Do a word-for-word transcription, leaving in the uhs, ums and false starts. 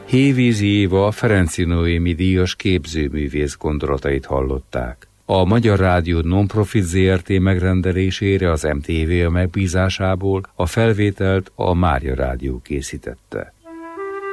Hévízi Éva Ferenczy Noémi díjas képzőművész gondolatait hallották. A Magyar Rádió Non-Profit zé er té megrendelésére az em té vé megbízásából a felvételt a Mária Rádió készítette.